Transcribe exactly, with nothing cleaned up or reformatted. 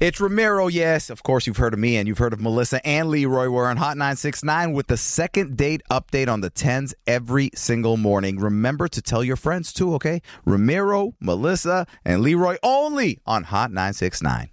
It's Ramiro, yes. Of course, you've heard of me and you've heard of Melissa and Leroy. We're on Hot nine six nine with the second date update on the tens every single morning. Remember to tell your friends too, okay? Ramiro, Melissa, and Leroy only on Hot nine six nine.